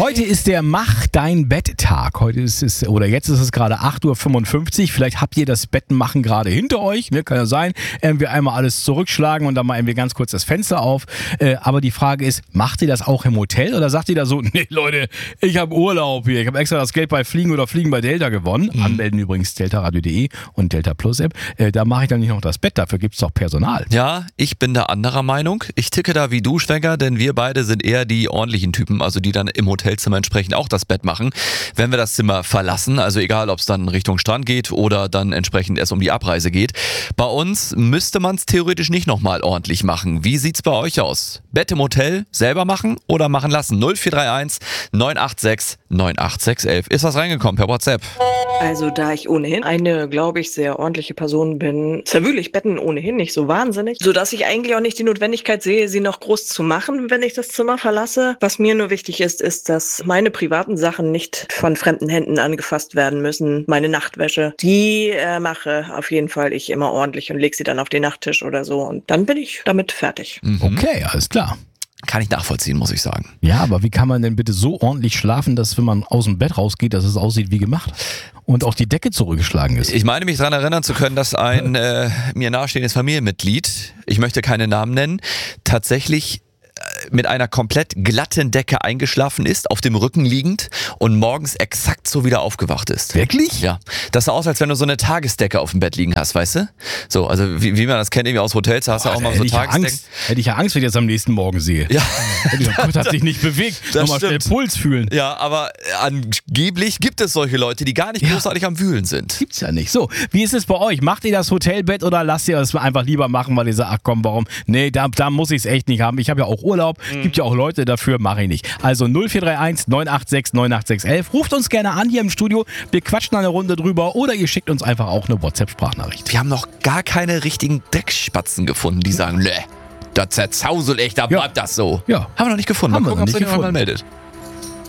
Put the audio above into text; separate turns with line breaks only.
Heute ist der Mach dein Bett-Tag. Jetzt ist es gerade 8:55 Uhr. Vielleicht habt ihr das Bettenmachen gerade hinter euch. Ne? Kann ja sein. Wir einmal alles zurückschlagen und dann mal irgendwie ganz kurz das Fenster auf. Aber die Frage ist, macht ihr das auch im Hotel oder sagt ihr da so, nee Leute, ich habe Urlaub hier. Ich habe extra das Geld bei Fliegen oder Fliegen bei Delta gewonnen. Anmelden übrigens deltaradio.de und Delta Plus App. Da mache ich dann nicht noch das Bett. Dafür gibt es doch Personal.
Ja, ich bin da anderer Meinung. Ich ticke da wie du, Schwenker, denn wir beide sind eher die ordentlichen Typen, also die dann im Hotelzimmer entsprechend auch das Bett machen, wenn wir das Zimmer verlassen. Also egal, ob es dann Richtung Strand geht oder dann entsprechend erst um die Abreise geht. Bei uns müsste man es theoretisch nicht nochmal ordentlich machen. Wie sieht's bei euch aus? Bett im Hotel selber machen oder machen lassen? 0431 986 98611. Ist was reingekommen per WhatsApp?
Also da ich ohnehin eine, glaube ich, sehr ordentliche Person bin, zerwühle ich Betten ohnehin nicht so wahnsinnig, sodass ich eigentlich auch nicht die Notwendigkeit sehe, sie noch groß zu machen, wenn ich das Zimmer verlasse. Was mir nur wichtig ist, dass meine privaten Sachen nicht von fremden Händen angefasst werden müssen. Meine Nachtwäsche, die mache auf jeden Fall ich immer ordentlich und lege sie dann auf den Nachttisch oder so und dann bin ich damit fertig.
Okay, alles klar.
Kann ich nachvollziehen, muss ich sagen.
Ja, aber wie kann man denn bitte so ordentlich schlafen, dass wenn man aus dem Bett rausgeht, dass es aussieht wie gemacht und auch die Decke zurückgeschlagen ist?
Ich meine mich daran erinnern zu können, dass ein mir nahestehendes Familienmitglied, ich möchte keine Namen nennen, tatsächlich mit einer komplett glatten Decke eingeschlafen ist, auf dem Rücken liegend und morgens exakt so wieder aufgewacht ist.
Wirklich?
Ja. Das sah aus, als wenn du so eine Tagesdecke auf dem Bett liegen hast, weißt du? So, also wie man das kennt, irgendwie aus Hotels, da hast du auch mal so Tagesdecken.
Hätte ich ja Angst, wenn ich das am nächsten Morgen sehe.
Ja.
Gott hat sich nicht bewegt. Nochmal schnell Puls fühlen.
Ja, aber angeblich gibt es solche Leute, die gar nicht großartig am Wühlen sind.
Gibt's ja nicht. So, wie ist es bei euch? Macht ihr das Hotelbett oder lasst ihr das einfach lieber machen, weil ihr sagt, ach komm, warum? Nee, da muss ich es echt nicht haben. Ich habe ja auch Urlaub. Gibt ja auch Leute dafür, mache ich nicht. Also 0431 986 98611. Ruft uns gerne an hier im Studio. Wir quatschen eine Runde drüber oder ihr schickt uns einfach auch eine WhatsApp-Sprachnachricht.
Wir haben noch gar keine richtigen Deckspatzen gefunden, die sagen, das zerzausel echt, da bleibt das so.
Ja.
Haben wir noch nicht gefunden. Mal gucken, ob sich jemand mal meldet.